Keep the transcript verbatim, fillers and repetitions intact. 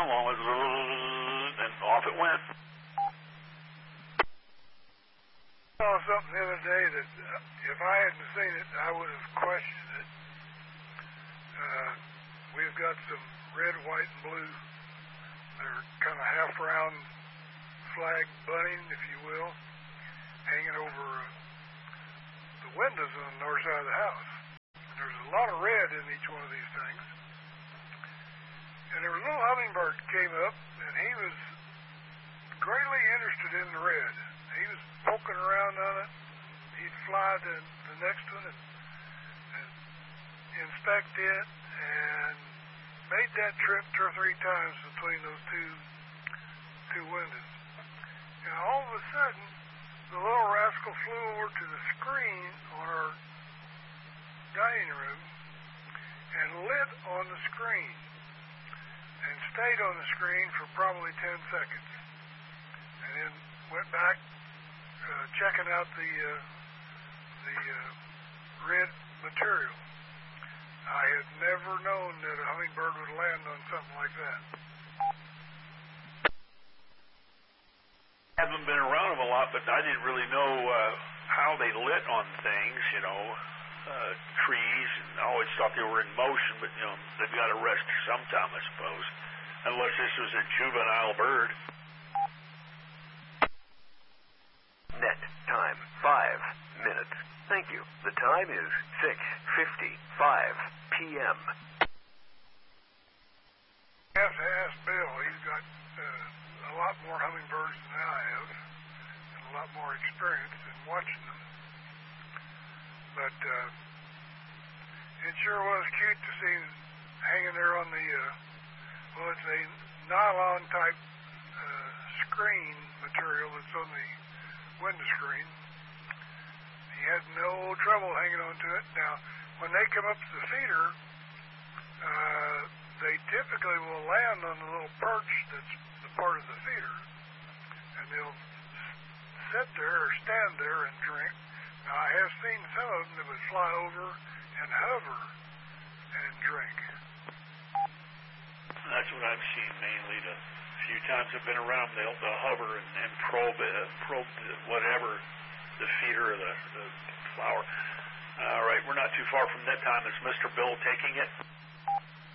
down along with, and off it went. I saw something the other day that uh, if I hadn't seen it, I would have questioned it. Uh, we've got some red, white, and blue. They're kind of half-round flag bunting, if you will, hanging over uh, the windows on the north side of the house. And there's a lot of red in each one of these things. And there was a little hummingbird came up, and he was greatly interested in the red. He was poking around on it. He'd fly to the next one and, and inspect it, and made that trip two or three times between those two two windows. And all of a sudden, the little rascal flew over to the screen on our dining room and lit on the screen and stayed on the screen for probably ten seconds, and then went back uh, checking out the uh, the uh, red material. I had never known that a hummingbird would land on something like that. I haven't been around them a lot, but I didn't really know uh, how they lit on things, you know, uh, trees. And I always thought they were in motion, but, you know, they've got to rest sometime, I suppose, unless this was a juvenile bird. Net time, five minutes. Thank you. The time is six fifty-five p.m. I have to ask Bill. He's got uh, a lot more hummingbirds than I have, and a lot more experience in watching them. But uh, it sure was cute to see hanging there on the, uh, well, it's a nylon type uh, screen material that's on the window screen. He had no trouble hanging on to it. Now, when they come up to the feeder, uh, they typically will land on the little perch that's the part of the feeder, and they'll sit there or stand there and drink. Now, I have seen some of them that would fly over and hover and drink. That's what I've seen mainly. The few times I've been around, they'll, they'll hover and, and probe it, uh, probe the, whatever, the feeder or the, the flower. All right, we're not too far from that time. Is Mister Bill taking it?